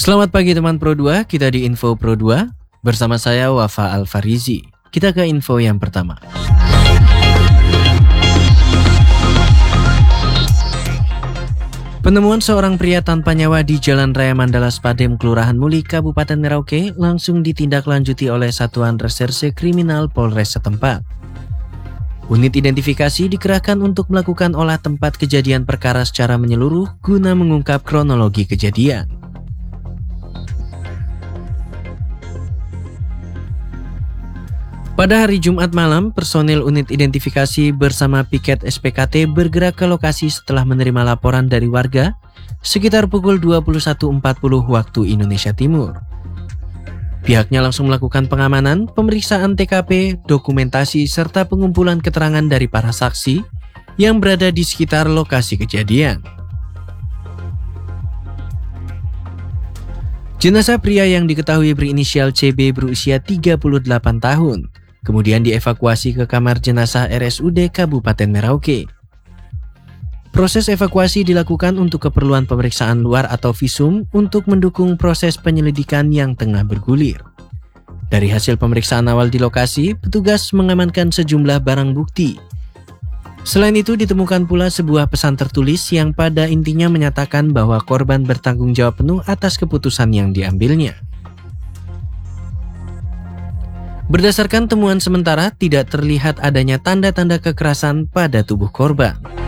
Selamat pagi teman Pro 2, kita di Info Pro 2 bersama saya Wafa Alfarizi. Kita ke info yang pertama. Penemuan seorang pria tanpa nyawa di Jalan Raya Mandala Spadem, Kelurahan Muli, Kabupaten Merauke langsung ditindaklanjuti oleh Satuan Reserse Kriminal Polres setempat. Unit identifikasi dikerahkan untuk melakukan olah tempat kejadian perkara secara menyeluruh guna mengungkap kronologi kejadian. Pada hari Jumat malam, personil unit identifikasi bersama piket SPKT bergerak ke lokasi setelah menerima laporan dari warga sekitar pukul 21.40 waktu Indonesia Timur. Pihaknya langsung melakukan pengamanan, pemeriksaan TKP, dokumentasi, serta pengumpulan keterangan dari para saksi yang berada di sekitar lokasi kejadian. Jenazah pria yang diketahui berinisial CB berusia 38 tahun. Kemudian dievakuasi ke kamar jenazah RSUD Kabupaten Merauke. Proses evakuasi dilakukan untuk keperluan pemeriksaan luar atau visum untuk mendukung proses penyelidikan yang tengah bergulir. Dari hasil pemeriksaan awal di lokasi, petugas mengamankan sejumlah barang bukti. Selain itu ditemukan pula sebuah pesan tertulis yang pada intinya menyatakan bahwa korban bertanggung jawab penuh atas keputusan yang diambilnya. Berdasarkan temuan sementara, tidak terlihat adanya tanda-tanda kekerasan pada tubuh korban.